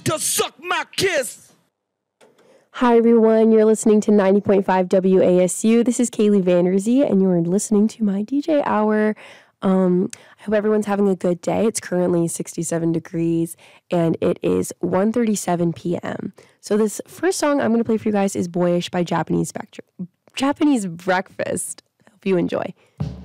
to suck my kiss. Hi, everyone. You're listening to 90.5 WASU. This is Kaylee Vanderzee, and you're listening to my DJ Hour. I hope everyone's having a good day. It's currently 67 degrees, and it is 1:37 p.m. So this first song I'm going to play for you guys is Boyish by Japanese Breakfast. I hope you enjoy.